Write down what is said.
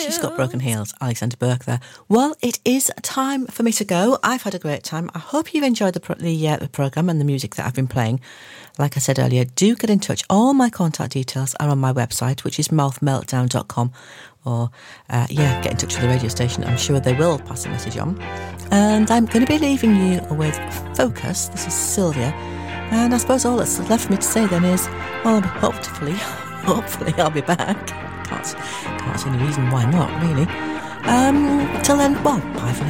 She's got broken heels, Alexander Burke there. Well, it is time for me to go. I've had a great time. I hope you've enjoyed the programme and the music that I've been playing. Like I said earlier, do get in touch. All my contact details are on my website, which is mouthmeltdown.com. Or, get in touch with the radio station. I'm sure they will pass a message on. And I'm going to be leaving you with Focus. This is Sylvia. And I suppose all that's left for me to say then is, well, hopefully I'll be back. Can't see any reason why not, really. Till then, well, bye for now.